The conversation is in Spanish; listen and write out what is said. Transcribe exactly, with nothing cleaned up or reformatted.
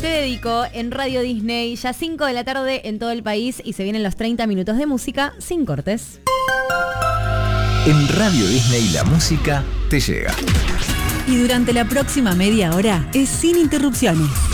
Te dedico en Radio Disney, ya cinco de la tarde en todo el país y se vienen los treinta minutos de música sin cortes. En Radio Disney la música te llega. Y durante la próxima media hora es sin interrupciones.